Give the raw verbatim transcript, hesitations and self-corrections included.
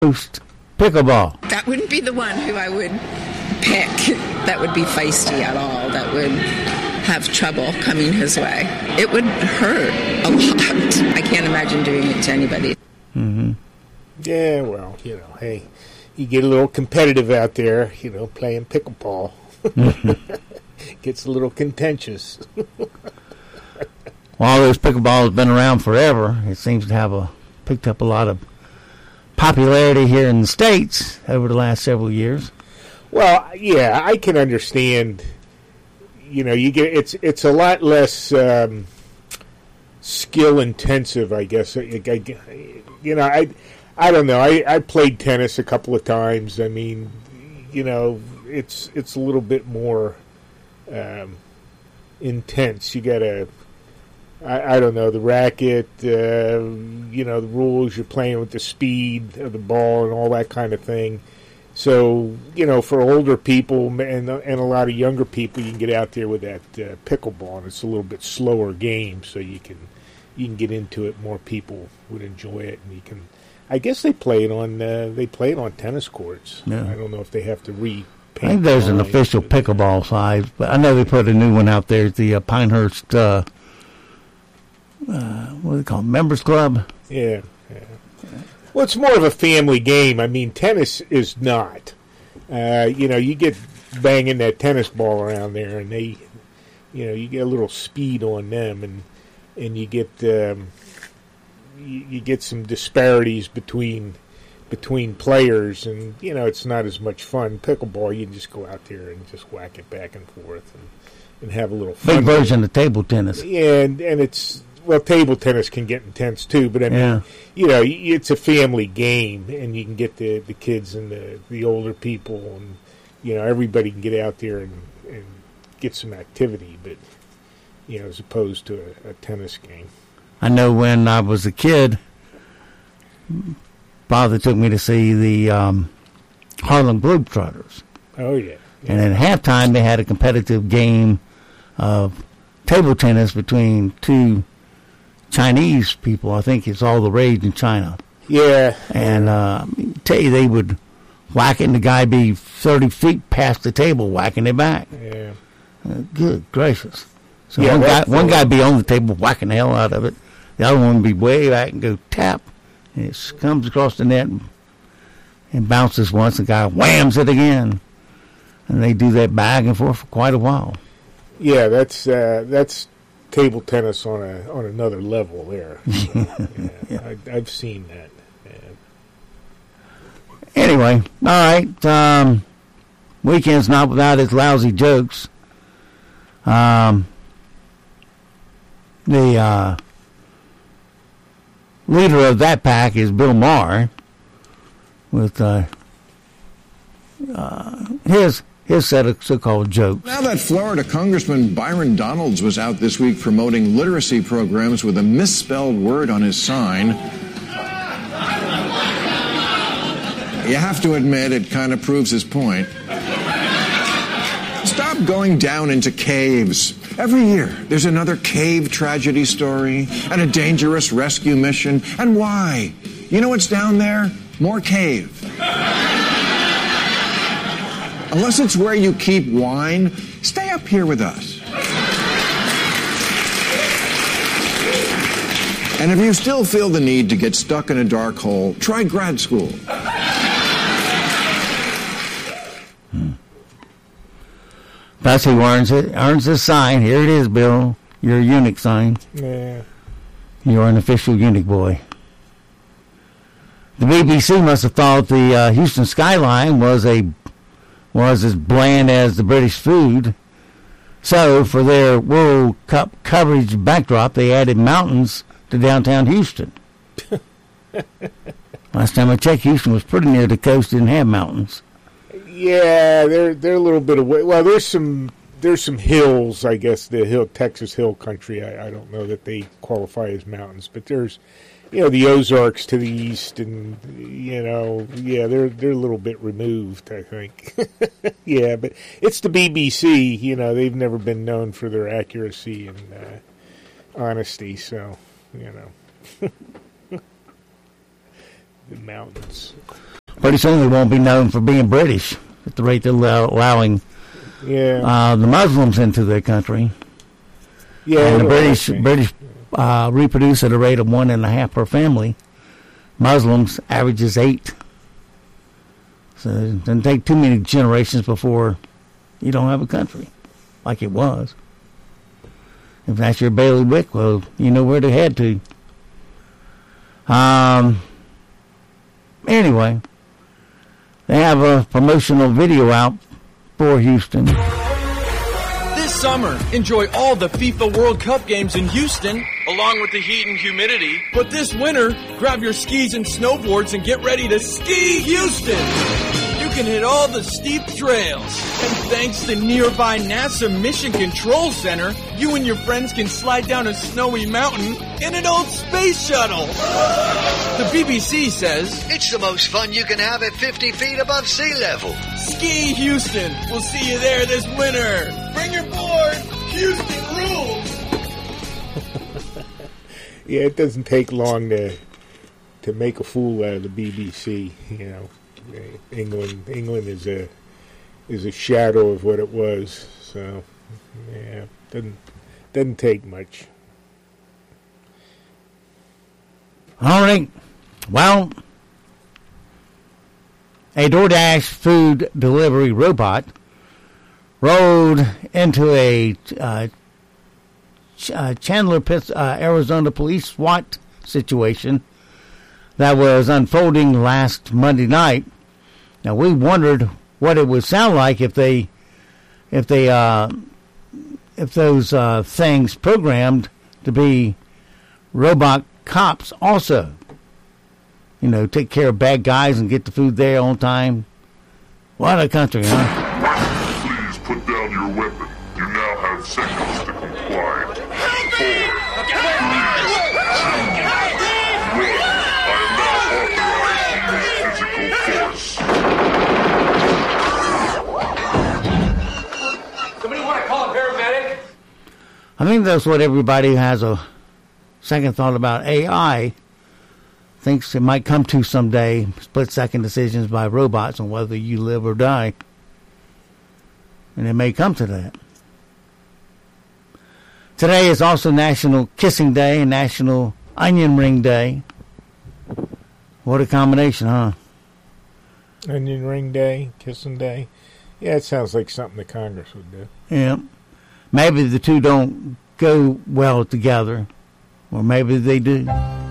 Host pickleball. That wouldn't be the one who I would pick. That would be feisty at all. That would have trouble coming his way. It would hurt a lot. I can't imagine doing it to anybody. Mm-hmm. Yeah, well, you know, hey, you get a little competitive out there, you know, playing pickleball. Gets a little contentious. Well, those pickleball has been around forever. It seems to have a picked up a lot of popularity here in the States over the last several years. Well, yeah, I can understand. You know, you get it's it's a lot less um, skill intensive, I guess. I, I, you know, I I don't know. I, I played tennis a couple of times. I mean, you know, it's it's a little bit more um, intense. You got to. I, I don't know, the racket, uh, you know, the rules, you're playing with the speed of the ball and all that kind of thing. So, you know, for older people and and a lot of younger people, you can get out there with that uh, pickleball, and it's a little bit slower game, so you can you can get into it. More people would enjoy it, and you can. I guess they play it on uh, they play it on tennis courts. Yeah. I don't know if they have to repaint. I think there's an official pickleball side, but I know they put a new one out there at the uh, Pinehurst. Uh, Uh, what do they call it? Members Club? Yeah, yeah. Well, it's more of a family game. I mean, tennis is not. Uh, you know, you get banging that tennis ball around there, and they, you know, you get a little speed on them, and and you get um, you, you get some disparities between between players, and you know, it's not as much fun. Pickleball, you can just go out there and just whack it back and forth, and, and have a little fun. Big version of table tennis. Yeah, and, and it's. Well, table tennis can get intense too, but I mean, yeah. you know, it's a family game, and you can get the, the kids and the, the older people, and you know, everybody can get out there and, and get some activity. But you know, as opposed to a, a tennis game. I know when I was a kid, Father took me to see the um, Harlem Globetrotters. Oh yeah. yeah. And at halftime, they had a competitive game of table tennis between two Chinese people. I think it's all the rage in China. Yeah. And uh, I tell you, they would whack it, and the guy be thirty feet past the table whacking it back. Yeah. Uh, good gracious. So yeah, one guy, cool. one guy be on the table whacking the hell out of it. The other one would be way back and go tap. And it comes across the net and, and bounces once. The guy whams it again. And they do that back and forth for quite a while. Yeah, that's uh, that's table tennis on a on another level there. So, yeah, yeah. I, I've seen that. Yeah. Anyway, all right. Um, weekend's not without its lousy jokes. Um, the uh, leader of that pack is Bill Maher with uh, uh, his. His set of so-called jokes. Now that Florida Congressman Byron Donalds was out this week promoting literacy programs with a misspelled word on his sign, you have to admit it kind of proves his point. Stop going down into caves. Every year, there's another cave tragedy story and a dangerous rescue mission. And why? You know what's down there? More cave. Unless it's where you keep wine, stay up here with us. And if you still feel the need to get stuck in a dark hole, try grad school. Hmm. That's who earns it. Earns the sign. Here it is, Bill. Your eunuch sign. Yeah. You're an official eunuch boy. The B B C must have thought the uh, Houston skyline was a was as bland as the British food. So, for their World Cup coverage backdrop, they added mountains to downtown Houston. Last time I checked, Houston was pretty near the coast, didn't have mountains. Yeah, they're they're a little bit away. Well, there's some there's some hills, I guess, the hill Texas hill country. I, I don't know that they qualify as mountains, but there's, you know, the Ozarks to the east, and you know, yeah, they're they're a little bit removed, I think. Yeah, but it's the B B C. You know, they've never been known for their accuracy and uh, honesty. So, you know, the mountains. pretty soon they won't be known for being British at the rate they're allow- allowing Yeah. uh, the Muslims into their country. Yeah. And the well, British okay. British uh, reproduce at a rate of one and a half per family. Muslims averages eight. So it doesn't take too many generations before you don't have a country like it was. If that's your bailiwick, well, you know where to head to. Um. Anyway, they have a promotional video out for Houston. This summer, enjoy all the FIFA World Cup games in Houston, along with the heat and humidity. But this winter, grab your skis and snowboards and get ready to ski Houston. You can hit all the steep trails. And thanks to nearby NASA Mission Control Center, you and your friends can slide down a snowy mountain in an old space shuttle. The B B C says, it's the most fun you can have at fifty feet above sea level. Ski Houston. We'll see you there this winter. Bring your board. Houston rules. Yeah, it doesn't take long to to make a fool out of the B B C. You know, England England is a is a shadow of what it was. So yeah, doesn't doesn't take much. All right. Well, a DoorDash food delivery robot rolled into a uh, Ch- uh, Chandler, Pitts, uh, Arizona police SWAT situation that was unfolding last Monday night. Now, we wondered what it would sound like if they, if they, uh, if those uh, things programmed to be robot cops also. You know, take care of bad guys and get the food there on time. What a country, huh? Please put down your weapon. You now have seconds to comply. Four, three, two, one. I am now authorized to use physical force. Somebody want to call a paramedic? I think that's what everybody who has a second thought about A I thinks it might come to someday, split-second decisions by robots on whether you live or die. And it may come to that. Today is also National Kissing Day and National Onion Ring Day. What a combination, huh? Onion ring day, kissing day. Yeah, it sounds like something the Congress would do. Yeah. Maybe the two don't go well together, or maybe they do.